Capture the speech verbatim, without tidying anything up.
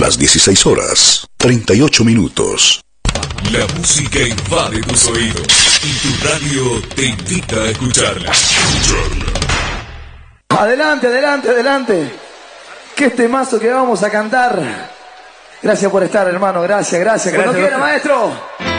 Las dieciséis horas, treinta y ocho minutos. La música invade tus oídos y tu radio te invita a escucharla. Adelante, adelante, adelante. Que este mazo que vamos a cantar. Gracias por estar, hermano. Gracias, gracias. Cuando quiera, maestro.